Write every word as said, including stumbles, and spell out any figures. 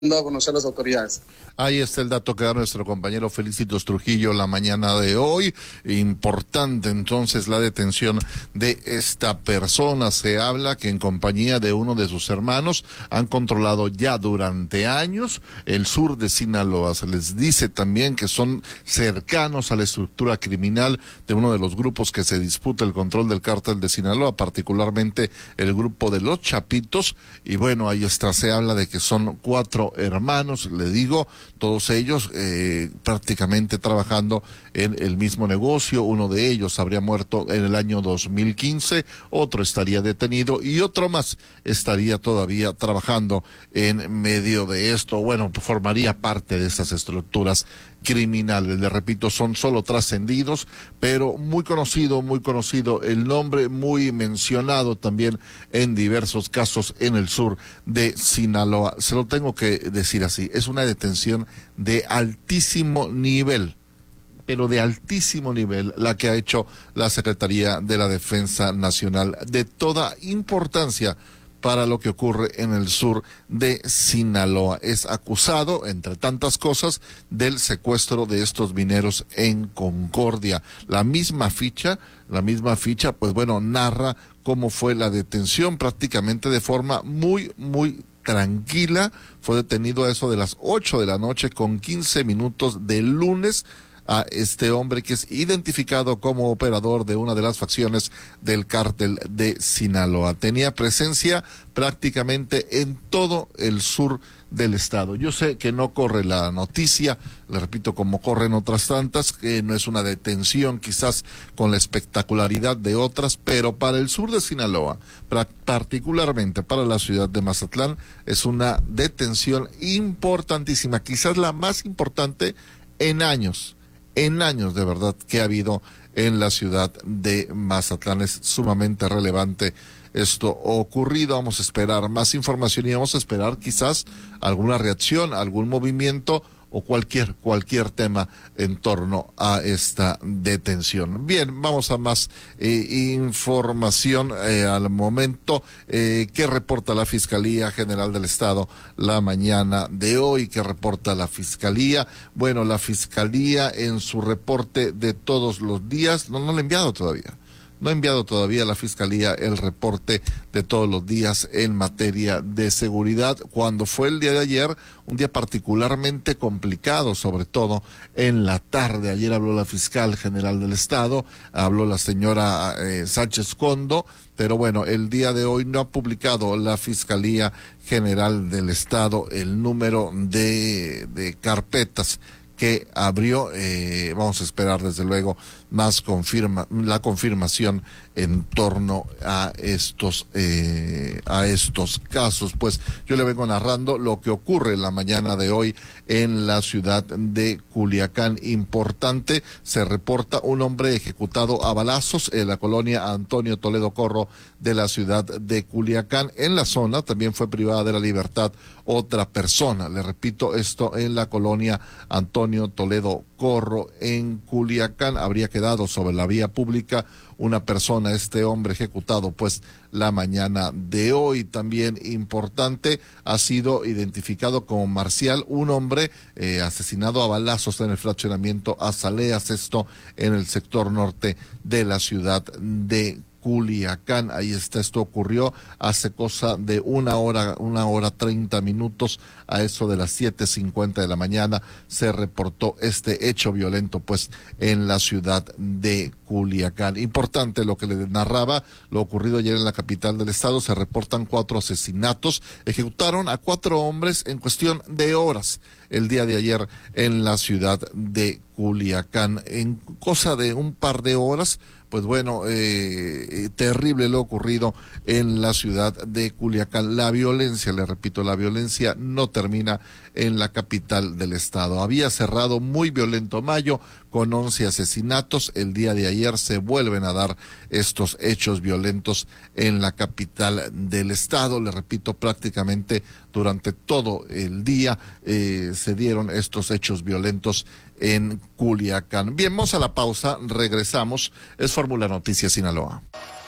a conocer las autoridades. Ahí está el dato que da nuestro compañero Felicitos Trujillo la mañana de hoy. Importante entonces la detención de esta persona. Se habla que en compañía de uno de sus hermanos han controlado ya durante años el sur de Sinaloa. Se les dice también que son cercanos a la estructura criminal de uno de los grupos que se disputa el control del cártel de Sinaloa, particularmente el grupo de los Chapitos. Y bueno, ahí está, se habla de que son cuatro hermanos, le digo, todos ellos eh, prácticamente trabajando en el mismo negocio. Uno de ellos habría muerto en el año dos mil quince, otro estaría detenido y otro más estaría todavía trabajando en medio de esto. Bueno, formaría parte de estas estructuras criminales. Le repito, son solo trascendidos, pero muy conocido, muy conocido el nombre, muy mencionado también en diversos casos en el sur de Sinaloa. Se lo tengo que decir así, es una detención de altísimo nivel, pero de altísimo nivel, la que ha hecho la Secretaría de la Defensa Nacional, de toda importancia para lo que ocurre en el sur de Sinaloa. Es acusado, entre tantas cosas, del secuestro de estos mineros en Concordia. La misma ficha, la misma ficha, pues bueno, narra cómo fue la detención prácticamente de forma muy, muy tranquila. Fue detenido a eso de las ocho de la noche con quince minutos del lunes a este hombre que es identificado como operador de una de las facciones del cártel de Sinaloa. Tenía presencia prácticamente en todo el sur del estado. Yo sé que no corre la noticia, le repito, como corren otras tantas, que no es una detención quizás con la espectacularidad de otras, pero para el sur de Sinaloa, particularmente para la ciudad de Mazatlán, es una detención importantísima, quizás la más importante en años. en años de verdad que ha habido en la ciudad de Mazatlán. Es sumamente relevante esto ocurrido. Vamos a esperar más información y vamos a esperar quizás alguna reacción, algún movimiento o cualquier, cualquier tema en torno a esta detención. Bien, vamos a más eh, información eh, al momento. Eh, ¿Qué reporta la Fiscalía General del Estado la mañana de hoy? ¿Qué reporta la Fiscalía? Bueno, la Fiscalía en su reporte de todos los días, no, no lo ha enviado todavía. No ha enviado todavía a la Fiscalía el reporte de todos los días en materia de seguridad, cuando fue el día de ayer, un día particularmente complicado, sobre todo en la tarde. Ayer habló la Fiscal General del Estado, habló la señora eh, Sánchez Condo, pero bueno, el día de hoy no ha publicado la Fiscalía General del Estado el número de, de carpetas que abrió. Eh, vamos a esperar desde luego más confirma la confirmación en torno a estos eh, a estos casos. Pues yo le vengo narrando lo que ocurre la mañana de hoy en la ciudad de Culiacán. Importante, se reporta un hombre ejecutado a balazos en la colonia Antonio Toledo Corro de la ciudad de Culiacán. En la zona también fue privada de la libertad otra persona. Le repito, esto en la colonia Antonio Toledo Corro en Culiacán. Habría quedado sobre la vía pública una persona, este hombre ejecutado pues la mañana de hoy. También importante, ha sido identificado como Marcial, un hombre eh, asesinado a balazos en el fraccionamiento Azaleas, esto en el sector norte de la ciudad de Culiacán. Ahí está, esto ocurrió hace cosa de una hora, una hora treinta minutos, a eso de las siete cincuenta de la mañana se reportó este hecho violento pues en la ciudad de Culiacán. Importante lo que le narraba, lo ocurrido ayer en la capital del estado. Se reportan cuatro asesinatos, ejecutaron a cuatro hombres en cuestión de horas el día de ayer en la ciudad de Culiacán. En cosa de un par de horas, pues bueno, eh, terrible lo ocurrido en la ciudad de Culiacán. La violencia, le repito, la violencia no termina en la capital del estado. Había cerrado muy violento mayo con once asesinatos. El día de ayer se vuelven a dar estos hechos violentos en la capital del estado. Le repito, prácticamente durante todo el día eh, se dieron estos hechos violentos en Culiacán. Bien, vamos a la pausa, regresamos. Es Fórmula Noticias Sinaloa.